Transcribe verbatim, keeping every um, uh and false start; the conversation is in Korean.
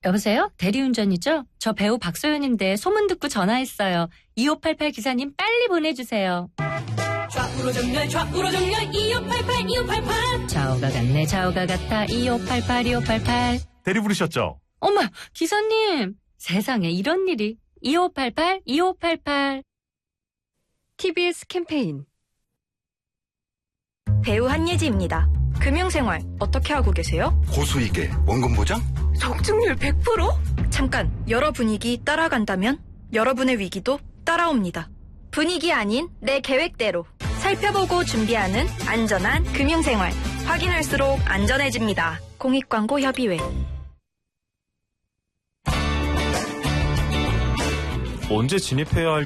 여보세요? 대리운전이죠? 저 배우 박소연인데 소문 듣고 전화했어요. 이오팔팔 기사님 빨리 보내주세요. 좌우로 정렬 좌우로 정렬 이오팔팔 이오팔팔 좌우가 같네 좌우가 같아 이오팔팔 이오팔팔. 대리 부르셨죠? 어머 기사님 세상에 이런 일이. 이오팔팔 이오팔팔. 티비에스 캠페인. 배우 한예지입니다. 금융생활 어떻게 하고 계세요? 고수익에 원금 보장? 적중률 백 퍼센트? 잠깐, 여러 분위기 따라간다면 여러분의 위기도 따라옵니다. 분위기 아닌 내 계획대로 살펴보고 준비하는 안전한 금융생활. 확인할수록 안전해집니다. 공익광고협의회. 언제 진입해야 할지